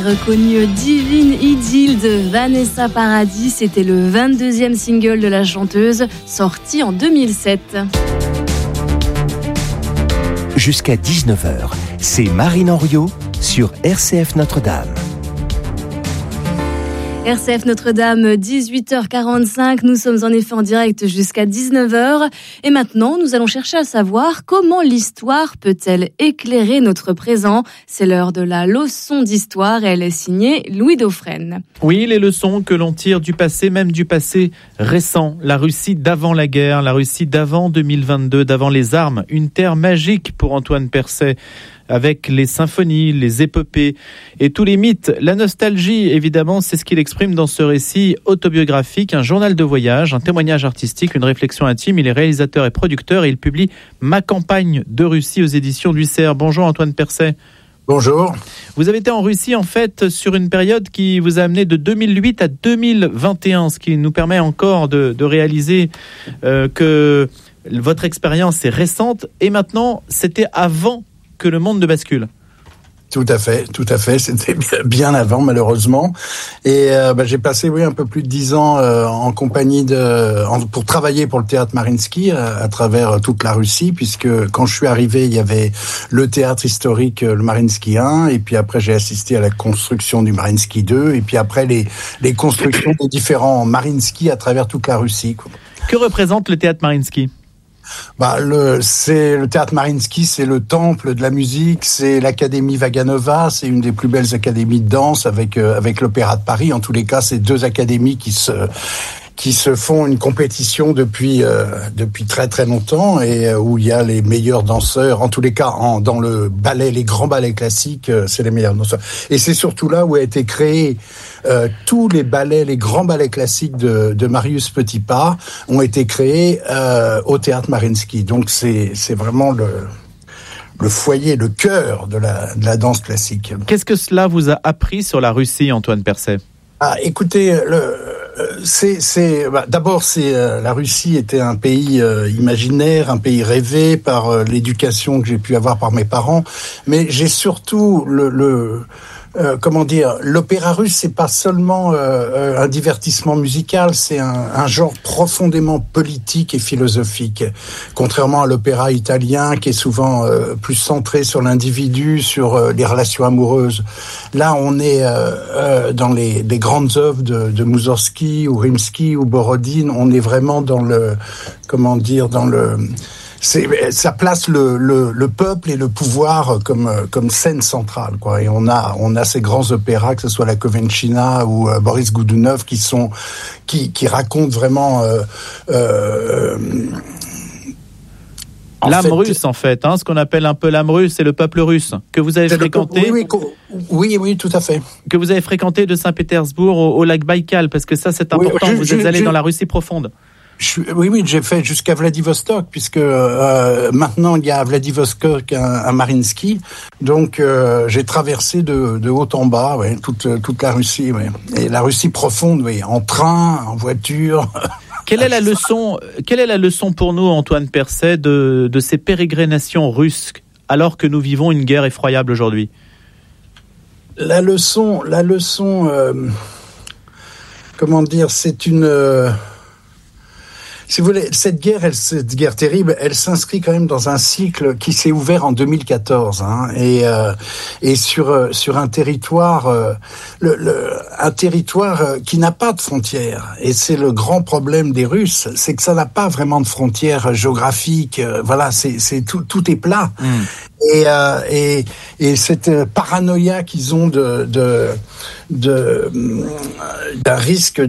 Reconnu Divine Idylle de Vanessa Paradis, c'était le 22e single de la chanteuse, sorti en 2007. Jusqu'à 19h, c'est Marine Henriot sur RCF Notre-Dame. RCF Notre-Dame, 18h45, nous sommes en effet en direct jusqu'à 19h. Et maintenant, nous allons chercher à savoir comment l'histoire peut-elle éclairer notre présent. C'est l'heure de la leçon d'histoire et elle est signée Louis Dauphren. Oui, les leçons que l'on tire du passé, même du passé récent. La Russie d'avant la guerre, la Russie d'avant 2022, d'avant les armes. Une terre magique pour Antoine Percet, avec les symphonies, les épopées et tous les mythes. La nostalgie, évidemment, c'est ce qu'il exprime dans ce récit autobiographique, un journal de voyage, un témoignage artistique, une réflexion intime. Il est réalisateur et producteur et il publie Ma campagne de Russie aux éditions du CERF. Bonjour Antoine Percet. Bonjour. Vous avez été en Russie, en fait, sur une période qui vous a amené de 2008 à 2021, ce qui nous permet encore de réaliser que votre expérience est récente. Et maintenant, c'était avant que le monde ne bascule. Tout à fait. C'était bien avant, malheureusement. Et j'ai passé un peu plus de 10 ans en compagnie pour travailler pour le théâtre Mariinsky à travers toute la Russie, puisque quand je suis arrivé, il y avait le théâtre historique, le Mariinsky 1, et puis après j'ai assisté à la construction du Mariinsky 2, et puis après les constructions des différents Mariinsky à travers toute la Russie. Que représente le théâtre Mariinsky ? Le théâtre Mariinsky, c'est le temple de la musique, c'est l'Académie Vaganova, c'est une des plus belles académies de danse avec l'Opéra de Paris. En tous les cas, c'est deux académies qui se font une compétition depuis très très longtemps et où il y a les meilleurs danseurs. En tous les cas, dans le ballet, les grands ballets classiques, c'est les meilleurs danseurs. Et c'est surtout là où a été créé tous les ballets, les grands ballets classiques de Marius Petipa ont été créés au théâtre Mariinsky. Donc c'est vraiment le foyer, le cœur de la danse classique. Qu'est-ce que cela vous a appris sur la Russie, Antoine Percet ? Écoutez, d'abord, la Russie était un pays imaginaire, un pays rêvé par l'éducation que j'ai pu avoir par mes parents, mais j'ai surtout l'opéra russe, c'est pas seulement un divertissement musical, c'est un genre profondément politique et philosophique. Contrairement à l'opéra italien, qui est souvent plus centré sur l'individu, sur les relations amoureuses. Là, on est dans les grandes œuvres de Moussorgsky ou Rimsky ou Borodine. On est vraiment ça place le peuple et le pouvoir comme scène centrale, quoi. Et on a ces grands opéras, que ce soit la Kovenchina ou Boris Goudounov, qui racontent vraiment l'âme russe, en fait, ce qu'on appelle un peu l'âme russe, c'est le peuple russe que vous avez fréquenté. Oui, tout à fait. Que vous avez fréquenté de Saint-Pétersbourg au lac Baïkal, parce que ça, c'est important. Vous êtes allé dans la Russie profonde. Oui, j'ai fait jusqu'à Vladivostok, puisque maintenant il y a à Vladivostok un Mariinsky. Donc j'ai traversé de haut en bas, toute la Russie, et la Russie profonde, en train, en voiture. Quelle est la leçon pour nous, Antoine Percet, de ces pérégrinations russes, alors que nous vivons une guerre effroyable aujourd'hui ? La leçon, c'est une... Si vous voulez, cette guerre terrible, elle s'inscrit quand même dans un cycle qui s'est ouvert en 2014, et sur un territoire, un territoire qui n'a pas de frontières. Et c'est le grand problème des Russes, c'est que ça n'a pas vraiment de frontières géographiques. C'est tout est plat. Et cette paranoïa qu'ils ont d'un risque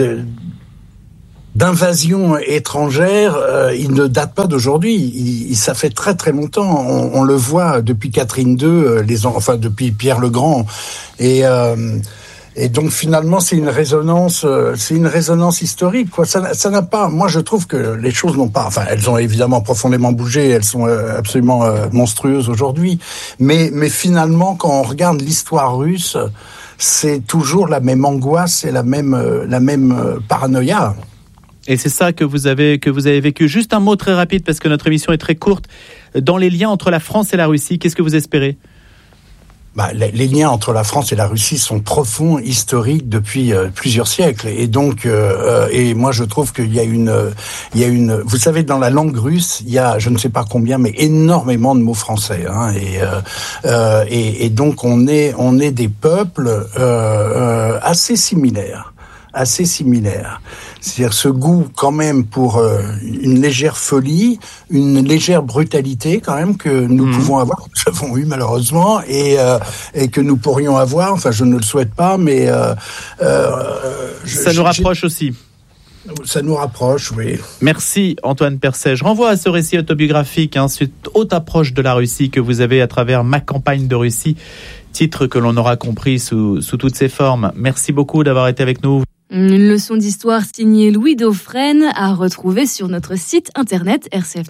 d'invasion étrangère, il ne date pas d'aujourd'hui. Ça fait très très longtemps. On le voit depuis Catherine II, depuis Pierre le Grand, et donc finalement c'est une résonance historique, quoi. Ça n'a pas. Moi je trouve que les choses n'ont pas. Enfin, elles ont évidemment profondément bougé. Elles sont absolument monstrueuses aujourd'hui. Mais finalement, quand on regarde l'histoire russe, c'est toujours la même angoisse et la même paranoïa. Et c'est ça que vous avez vécu. Juste un mot très rapide, parce que notre émission est très courte. Dans les liens entre la France et la Russie, qu'est-ce que vous espérez ? les liens entre la France et la Russie sont profonds, historiques depuis plusieurs siècles. Et donc, et moi je trouve qu'il y a une, vous savez, dans la langue russe, il y a, je ne sais pas combien, mais énormément de mots français. Hein, et donc on est des peuples assez similaires. C'est-à-dire ce goût quand même pour une légère folie, une légère brutalité quand même que nous pouvons avoir, que nous avons eu malheureusement, et que nous pourrions avoir, enfin je ne le souhaite pas, mais... ça nous rapproche aussi. Ça nous rapproche, oui. Merci Antoine Percet. Je renvoie à ce récit autobiographique, cette haute approche de la Russie que vous avez à travers Ma campagne de Russie, titre que l'on aura compris sous toutes ses formes. Merci beaucoup d'avoir été avec nous. Une leçon d'histoire signée Louis Dauphren à retrouver sur notre site internet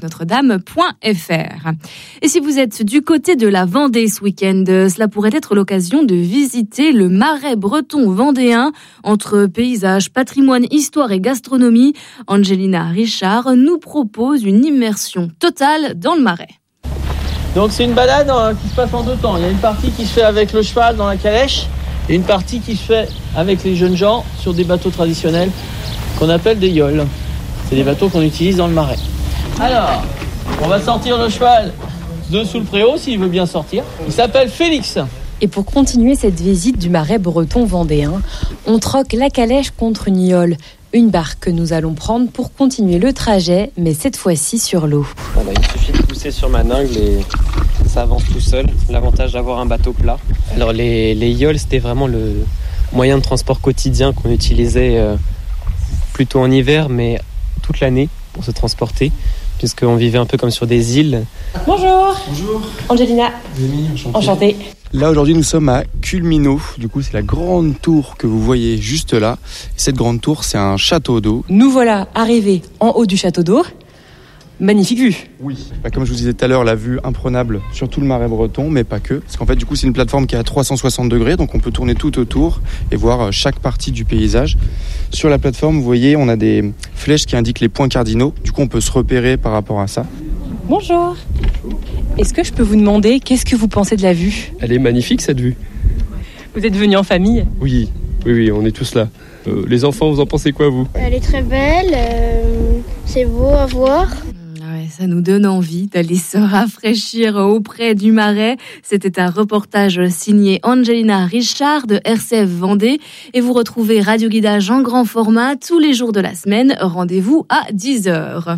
rcfnotredame.fr. Et si vous êtes du côté de la Vendée ce week-end, cela pourrait être l'occasion de visiter le Marais breton vendéen. Entre paysages, patrimoine, histoire et gastronomie, Angelina Richard nous propose une immersion totale dans le Marais. Donc c'est une balade qui se passe en deux temps. Il y a une partie qui se fait avec le cheval dans la calèche et une partie qui se fait avec les jeunes gens sur des bateaux traditionnels qu'on appelle des yoles. C'est des bateaux qu'on utilise dans le Marais. Alors, on va sortir le cheval de sous le préau s'il veut bien sortir. Il s'appelle Félix. Et pour continuer cette visite du Marais breton vendéen, on troque la calèche contre une yole. Une barque que nous allons prendre pour continuer le trajet, mais cette fois-ci sur l'eau. Voilà, il suffit de pousser sur ma dingle et ça avance tout seul. L'avantage d'avoir un bateau plat. Alors les yoles, c'était vraiment le moyen de transport quotidien qu'on utilisait plutôt en hiver, mais toute l'année pour se transporter, puisqu'on vivait un peu comme sur des îles. Bonjour. Bonjour. Angelina. Enchantée. Là aujourd'hui nous sommes à Culminot, du coup c'est la grande tour que vous voyez juste là. Cette grande tour c'est un château d'eau. Nous voilà arrivés en haut du château d'eau. Magnifique vue. Oui, comme je vous disais tout à l'heure, la vue imprenable sur tout le Marais breton, mais pas que. Parce qu'en fait du coup c'est une plateforme qui est à 360 degrés, donc on peut tourner tout autour et voir chaque partie du paysage. Sur la plateforme vous voyez on a des flèches qui indiquent les points cardinaux, du coup on peut se repérer par rapport à ça. Bonjour. Est-ce que je peux vous demander, qu'est-ce que vous pensez de la vue ? Elle est magnifique cette vue. Vous êtes venus en famille ? Oui, on est tous là. Les enfants, vous en pensez quoi vous ? Elle est très belle, c'est beau à voir. Ouais, ça nous donne envie d'aller se rafraîchir auprès du Marais. C'était un reportage signé Angelina Richard de RCF Vendée. Et vous retrouvez Radio Guidage en grand format tous les jours de la semaine. Rendez-vous à 10h.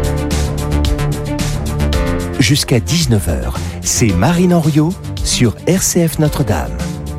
Jusqu'à 19h, c'est Marine Henriot sur RCF Notre-Dame.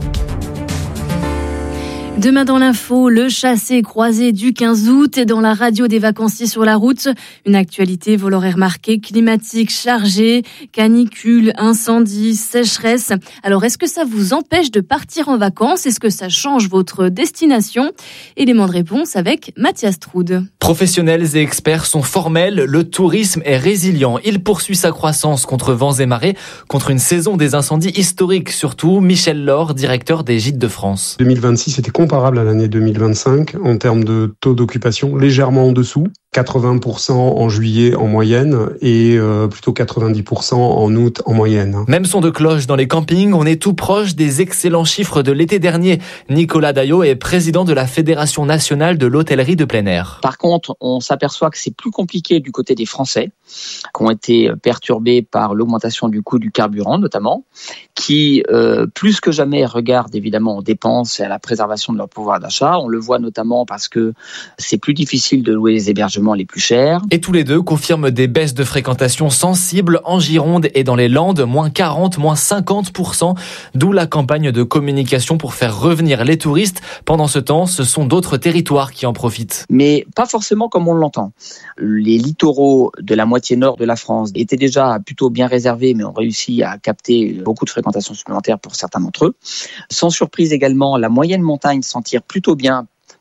Demain dans l'info, le chassé-croisé du 15 août et dans la radio des vacanciers sur la route. Une actualité, vous l'aurez remarqué, climatique chargée, canicule, incendie, sécheresse. Alors, est-ce que ça vous empêche de partir en vacances ? Est-ce que ça change votre destination ? Élément de réponse avec Mathias Troude. Professionnels et experts sont formels, le tourisme est résilient. Il poursuit sa croissance contre vents et marées, contre une saison des incendies historiques surtout. Michel Laure, directeur des Gîtes de France. 2026 était comparable à l'année 2025 en termes de taux d'occupation, légèrement en dessous, 80% en juillet en moyenne et plutôt 90% en août en moyenne. Même son de cloche dans les campings, on est tout proche des excellents chiffres de l'été dernier. Nicolas Daillot est président de la Fédération nationale de l'hôtellerie de plein air. Par contre, on s'aperçoit que c'est plus compliqué du côté des Français, qui ont été perturbés par l'augmentation du coût du carburant notamment, qui plus que jamais regardent évidemment aux dépenses et à la préservation de leur pouvoir d'achat. On le voit notamment parce que c'est plus difficile de louer les hébergements les plus chers. Et tous les deux confirment des baisses de fréquentation sensibles en Gironde et dans les Landes, moins 40, moins 50%, d'où la campagne de communication pour faire revenir les touristes. Pendant ce temps, ce sont d'autres territoires qui en profitent. Mais pas forcément comme on l'entend. Les littoraux de la moitié nord de la France étaient déjà plutôt bien réservés, mais ont réussi à capter beaucoup de fréquentation supplémentaire pour certains d'entre eux. Sans surprise également, la moyenne montagne s'en tire plutôt bien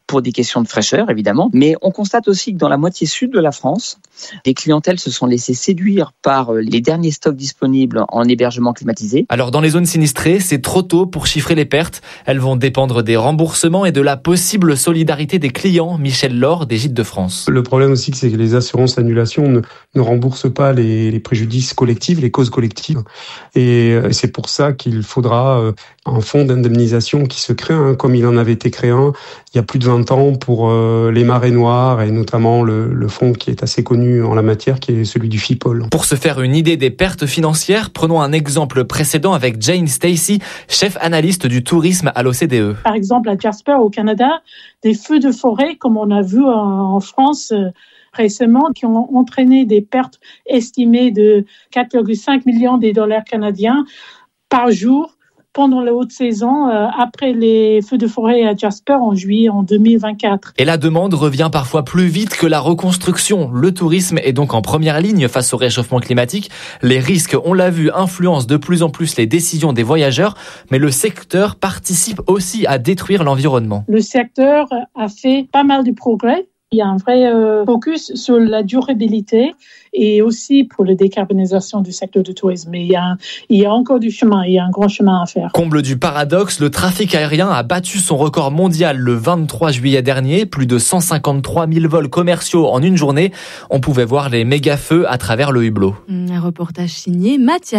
pour des questions de fraîcheur, évidemment. Mais on constate aussi que dans la moitié sud de la France, des clientèles se sont laissées séduire par les derniers stocks disponibles en hébergement climatisé. Alors dans les zones sinistrées, c'est trop tôt pour chiffrer les pertes. Elles vont dépendre des remboursements et de la possible solidarité des clients. Michel Laure des Gîtes de France. Le problème aussi, c'est que les assurances annulation ne remboursent pas les préjudices collectifs, les causes collectives. Et c'est pour ça qu'il faudra un fonds d'indemnisation qui se crée, comme il en avait été créé un il y a plus de 20 ans pour les marées noires et notamment le fonds qui est assez connu en la matière, qui est celui du FIPOL. Pour se faire une idée des pertes financières, prenons un exemple précédent avec Jane Stacy, chef analyste du tourisme à l'OCDE. Par exemple, à Jasper, au Canada, des feux de forêt, comme on a vu en France récemment, qui ont entraîné des pertes estimées de 4,5 millions de dollars canadiens par jour pendant la haute saison, après les feux de forêt à Jasper en juillet en 2024. Et la demande revient parfois plus vite que la reconstruction. Le tourisme est donc en première ligne face au réchauffement climatique. Les risques, on l'a vu, influencent de plus en plus les décisions des voyageurs, mais le secteur participe aussi à détruire l'environnement. Le secteur a fait pas mal de progrès. Il y a un vrai focus sur la durabilité et aussi pour la décarbonisation du secteur du tourisme. Mais il y a encore du chemin, il y a un grand chemin à faire. Comble du paradoxe, le trafic aérien a battu son record mondial le 23 juillet dernier. Plus de 153 000 vols commerciaux en une journée. On pouvait voir les méga-feux à travers le hublot. Un reportage signé Mathias.